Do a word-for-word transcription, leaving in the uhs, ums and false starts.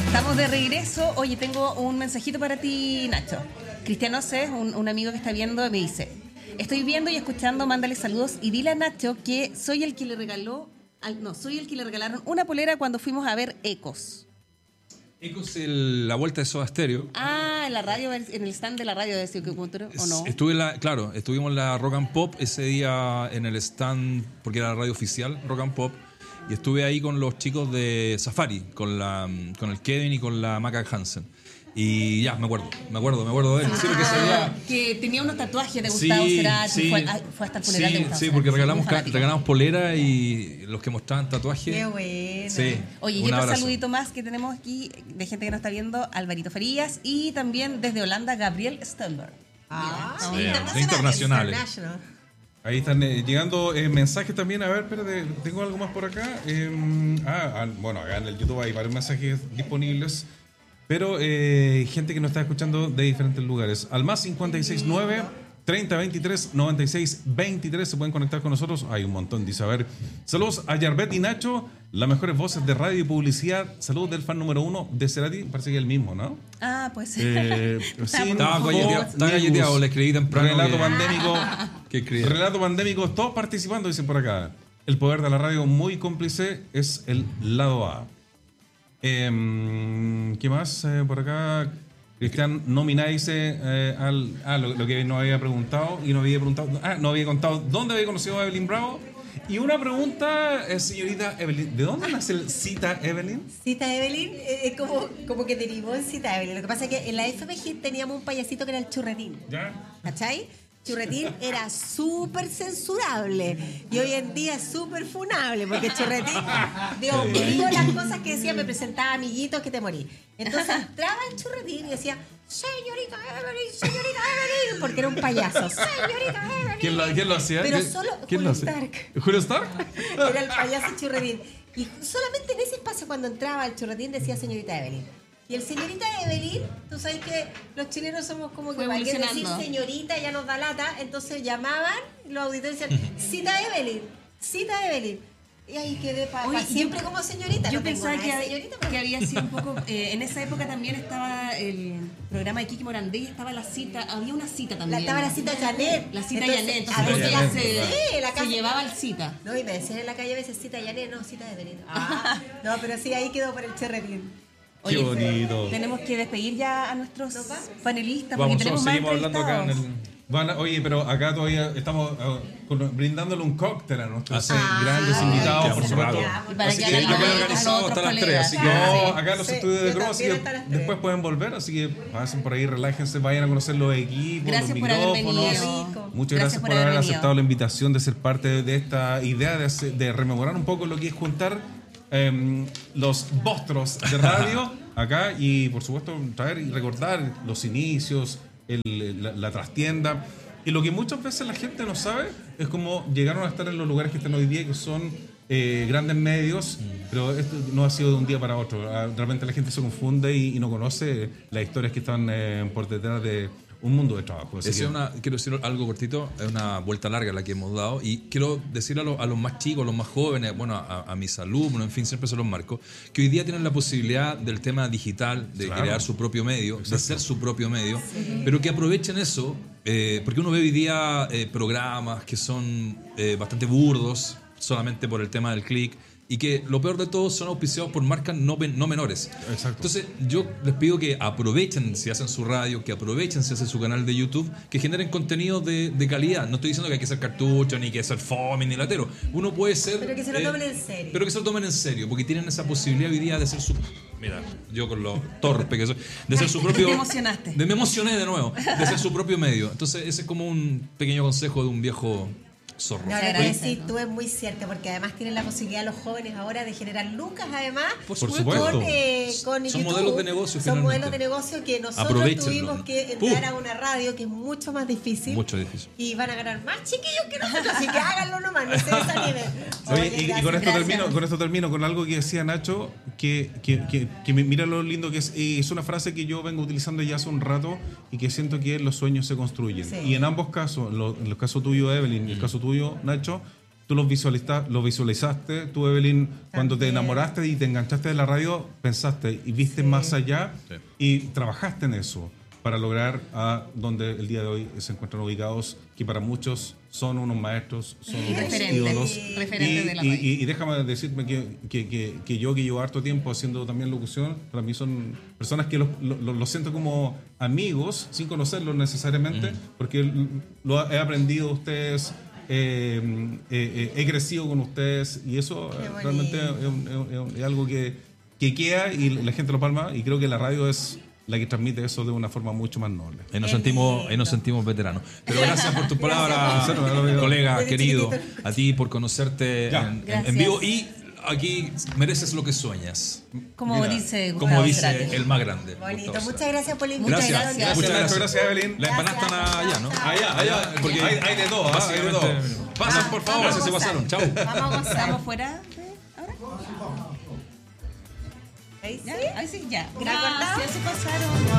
Estamos de regreso. Oye, tengo un mensajito para ti, Nacho. Cristiano C, un, un amigo que está viendo, me dice: estoy viendo y escuchando, mándale saludos y dile a Nacho que soy el que le regaló, al, no, soy el que le regalaron una polera cuando fuimos a ver Ecos. Ecos, el, la vuelta de Soda Stereo. Ah, en la radio, en el stand de la radio de Ciudad Cultura, ¿o no? Estuve la, claro, estuvimos en la Rock and Pop ese día en el stand, porque era la radio oficial, Rock and Pop, y estuve ahí con los chicos de Safari, con, la, con el Kevin y con la Maca Hansen. Y ya, me acuerdo, me acuerdo, me acuerdo de él. Ah, sí, porque ese día... que tenía unos tatuajes de Gustavo sí, Cerati, sí, fue, fue hasta el funeral sí, de Gustavo sí, Cerati, porque regalamos, muy fanático. regalamos polera y los que mostraban tatuajes. Qué bueno. Sí, Oye, y otro abrazo. Saludito más que tenemos aquí de gente que nos está viendo, Alvarito Farías, y también desde Holanda, Gabriel Stenberg. Ah, sí, internacional, de internacionales. international. Ahí están eh, llegando eh, mensajes también. A ver, espérate, tengo algo más por acá. Eh, ah, ah, bueno, acá en el YouTube hay varios mensajes disponibles. Pero eh, gente que nos está escuchando de diferentes lugares. Al más cincuenta y seis nueve, treinta veintitrés, noventa y seis veintitrés se pueden conectar con nosotros. Hay un montón, dice. A ver, saludos a Yarbet y Nacho, las mejores voces de radio y publicidad. Saludos del fan número uno de Cerati. Parece que es el mismo, ¿no? Ah, pues sí. Eh, sí, Estaba galleteado, le escribí temprano. Relato que, pandémico. que escribí. Relato pandémico, todos participando, dicen por acá. El poder de la radio muy cómplice es el lado A. Eh, ¿Qué más? Eh, por acá, Cristian Nomina dice eh, al, ah, lo, lo que nos había preguntado y nos había preguntado, ah, nos había contado dónde había conocido a Evelyn Bravo. Y una pregunta, eh, señorita Evelyn, ¿de dónde nace el Cita Evelyn? Cita Evelyn es eh, como, como que derivó en Cita Evelyn. Lo que pasa es que en la F B G teníamos un payasito que era el Churretín. ¿Ya? ¿Cachai? Churretín era súper censurable y hoy en día es súper funable porque Churretín, Dios mío, las cosas que decía, me presentaba amiguitos que te morí. Entonces entraba el Churretín y decía, señorita Evelyn, señorita Evelyn, porque era un payaso, señorita Evelyn. ¿Quién lo, quién lo hacía? Pero ¿Quién, solo ¿quién Julio lo hacía? Stark. ¿Julio Stark? Era el payaso Churretín. Y solamente en ese espacio cuando entraba el Churretín decía señorita Evelyn. Y el señorita Evelyn, tú sabes que los chilenos somos como que para qué decir señorita ya nos da lata, entonces llamaban, los auditores decían, cita Evelyn, cita Evelyn. Y ahí quedé para pa siempre como señorita. Yo no pensaba que, señorita, pero... que había sido un poco... Eh, en esa época también estaba el programa de Kiki Morandé y estaba la cita, había una cita también. La, estaba la cita Janet. La cita entonces, Janet, entonces a veces ella la, se, sí, la se casa, llevaba al cita. No, y me decían en la calle a veces cita Janet, no, cita Evelyn. Ah, no, pero sí, ahí quedó por el Churretín. Qué Oye, bonito. Tenemos que despedir ya a nuestros panelistas Vamos, porque tenemos más seguimos hablando acá en el... entrevistados. Bueno, oye, pero acá todavía estamos uh, con, brindándole un cóctel a nuestros Ah, grandes ah, invitados, ya, por por supuesto. Y para Así que que hagan yo la voy a vuelta organizar a los hasta otros las tres, colegas. así que- No, Sí. acá en los Sí, estudios de yo Cross, así también que hasta las tres. después pueden volver, así que pasen por ahí, relájense, vayan a conocer los equipos, Gracias los por haber micrófonos. venido. Rico. Muchas gracias, por haber venido. aceptado la invitación de ser parte de esta idea de, hacer- de rememorar un poco lo que es juntar eh, los vostros de radio acá y por supuesto traer y recordar los inicios, el- la, la trastienda. Y lo que muchas veces la gente no sabe es cómo llegaron a estar en los lugares que están hoy día, que son eh, grandes medios, pero esto no ha sido de un día para otro. Ah, Realmente la gente se confunde y, y no conoce las historias que están eh, por detrás de un mundo de trabajo. Así Es que- una, quiero decir algo cortito, es una vuelta larga la que hemos dado y quiero decir a, lo- a los más chicos, a los más jóvenes, bueno, a, a mis alumnos, en fin, siempre se los marco, que hoy día tienen la posibilidad del tema digital, de Claro. crear su propio medio, Exacto. de ser su propio medio, pero que aprovechen eso, eh, porque uno ve hoy día eh, programas que son eh, bastante burdos, solamente por el tema del click, y que lo peor de todo son auspiciados por marcas no, pen- no menores. Exacto. Entonces yo les pido que aprovechen si hacen su radio, que aprovechen si hacen su canal de YouTube, que generen contenido de, de calidad. No estoy diciendo que hay que ser cartucho, ni que ser fome, ni latero. Uno puede ser... Pero que se lo eh, tomen en serio. Pero que se lo tomen en serio, porque tienen esa posibilidad hoy día de ser su... Mira, yo con lo torpe que soy, de ser su propio... Te emocionaste. De, me emocioné de nuevo, de ser su propio medio. Entonces ese es como un pequeño consejo de un viejo zorro. No, lo Se que agradece. decís tú es muy cierto, porque además tienen la posibilidad los jóvenes ahora de generar lucas, además, Por supuesto. con, eh, con Son YouTube. modelos de negocio, Son finalmente. modelos de negocio que nosotros Aprovéchenlo. tuvimos que entrar Uh. a una radio que es mucho más difícil. Mucho difícil. Y van a ganar más chiquillos que nosotros, así que háganlo nomás, no se desanimen. Oye, y, y gracias, con esto gracias. termino, con esto termino con algo que decía Nacho, que, que, que, que me- mira lo lindo que es. eh, Es una frase que yo vengo utilizando ya hace un rato y que siento que los sueños se construyen. Sí. Y en ambos casos, lo- en el caso tuyo, Evelyn, y el caso tuyo, Nacho, tú lo, visualiza, lo visualizaste, tú, Evelyn, cuando te enamoraste y te enganchaste de la radio, pensaste y viste sí. más allá sí. y trabajaste en eso para lograr a donde el día de hoy se encuentran ubicados, que para muchos son unos maestros, son unos referentes, ídolos. referentes y, de la y, radio. y, y déjame decirme que, que, que, que yo, que llevo harto tiempo haciendo también locución, para mí son personas que los lo, lo, lo siento como amigos, sin conocerlos necesariamente, mm. porque lo he aprendido de ustedes, eh, eh, eh, he crecido con ustedes, y eso realmente es, es, es algo que, que queda y la gente lo palma, y creo que la radio es la que transmite eso de una forma mucho más noble. Ahí nos sentimos, ahí nos sentimos veteranos. Pero gracias por tus palabras, colega, querido, a ti por conocerte en, en vivo, y aquí mereces lo que sueñas. Como Mira, dice Gustavo Como dice Cerati. el más grande. Bonito, muchas gracias por la invitación. Gracias, gracias. muchas gracias. Gracias, Evelyn. Las empanadas están allá, ¿no? Allá, allá, porque hay, hay de dos, ¿ah? Hay de dos. Pasen, por favor. Gracias, se pasaron. Chau. Vamos a gozar. ¿Estamos fuera ahora? Ahí sí. ¿Ya? Ahí sí, ya. Gracias, se pasaron.